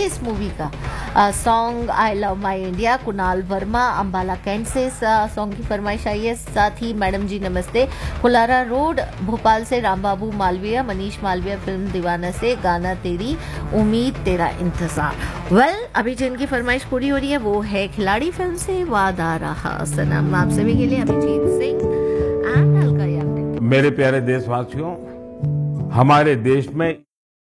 चाहिए इस मूवी का। Song I love my India, Kunal Verma Ambala cantt से सॉन्ग की फरमाइश आई है। साथ ही मैडम जी नमस्ते, कुलारा रोड भोपाल से राम बाबू मालविया, मनीष मालविया फिल्म दीवाना से गाना तेरी उम्मीद तेरा इंतजार। वेल, अभी जिनकी फरमाइश पूरी हो रही है वो है खिलाड़ी फिल्म से वादा रहा सनम। आप सभी के लिए अभिजीत सिंह एंड अलका याग्निक। मेरे प्यारे देशवासियों, हमारे देश में